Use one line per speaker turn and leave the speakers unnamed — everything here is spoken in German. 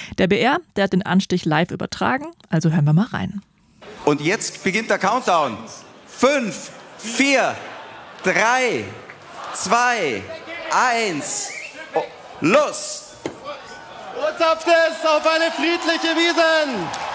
Der BR, der hat den Anstich live übertragen, also hören wir mal rein.
Und jetzt beginnt der Countdown. 5, 4, 3, 2, 1, los!
Wo zapft es auf eine friedliche Wiesn?